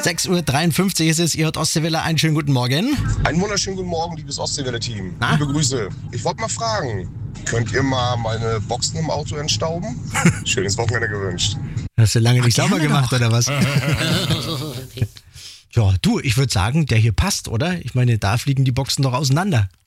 6.53 Uhr ist es, ihr hört Ostseewelle, einen schönen guten Morgen. Einen wunderschönen guten Morgen, liebes Ostseewelle-Team. Liebe Grüße. Ich wollte mal fragen, könnt ihr mal meine Boxen im Auto entstauben? Schönes Wochenende gewünscht. Hast du lange nicht sauber gemacht, oder was? Ja, du, ich würde sagen, der hier passt, oder? Ich meine, da fliegen die Boxen doch auseinander.